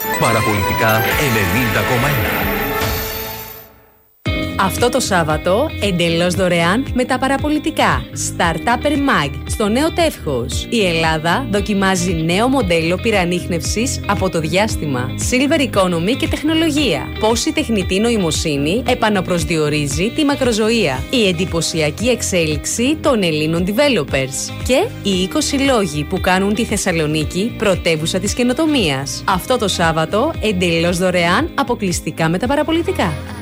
Παραπολιτικά 90,1. Αυτό το Σάββατο, εντελώς δωρεάν με τα παραπολιτικά Startupper Mag στο νέο τεύχος. Η Ελλάδα δοκιμάζει νέο μοντέλο πυρανίχνευσης από το διάστημα, Silver Economy και τεχνολογία. Πώς η τεχνητή νοημοσύνη επαναπροσδιορίζει τη μακροζωία. Η εντυπωσιακή εξέλιξη των Ελλήνων developers. Και οι 20 λόγοι που κάνουν τη Θεσσαλονίκη πρωτεύουσα της καινοτομίας. Αυτό το Σάββατο, εντελώς δωρεάν, αποκλειστικά με τα παραπολιτικά.